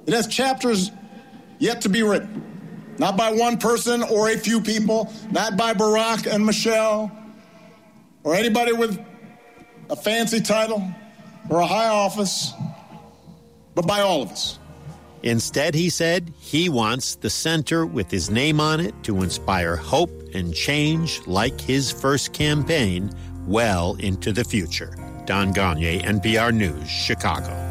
It has chapters yet to be written. Not by one person or a few people, not by Barack and Michelle, or anybody with a fancy title or a high office, but by all of us. Instead, he said, he wants the center with his name on it to inspire hope and change like his first campaign well into the future. Don Gagné, NPR News, Chicago.